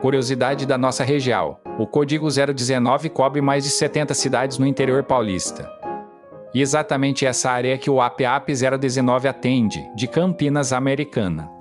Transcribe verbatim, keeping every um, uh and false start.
Curiosidade da nossa região: o código zero dezenove cobre mais de setenta cidades no interior paulista. E exatamente essa área que o A P A P zero dezenove atende, de Campinas Americana.